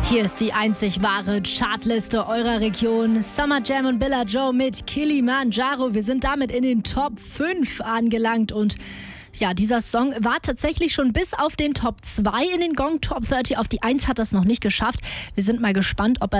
Hier ist die einzig wahre Chartliste eurer Region. Summer Jam und Billa Joe mit Kilimanjaro. Wir sind damit in den Top 5 angelangt und ja, dieser Song war tatsächlich schon bis auf den Top 2 in den Gong Top 30. Auf die 1 hat er es noch nicht geschafft. Wir sind mal gespannt, ob er